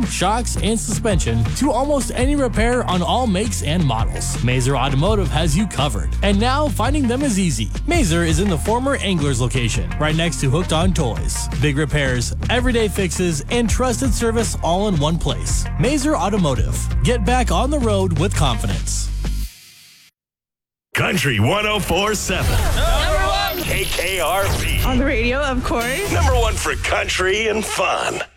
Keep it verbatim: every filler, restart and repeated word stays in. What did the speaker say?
shocks, and suspension to almost any repair on all makes and models. Mazer Automotive has you covered. And now, finding them is easy. Mazer is in the former Anglers location, right next to Hooked on Toys. Big repairs, everyday fixes, and trusted service all in one place. Mazer Automotive. Get back on the road with confidence. Country one oh four point seven. Number one. K K R V. On the radio, of course. Number one for country and fun.